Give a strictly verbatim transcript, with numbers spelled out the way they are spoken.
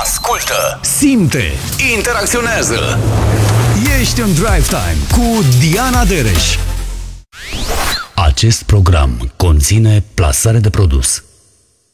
ascultă, simte, interacționează. ești în Drive Time cu Diana Dereș. Acest program conține plasare de produs.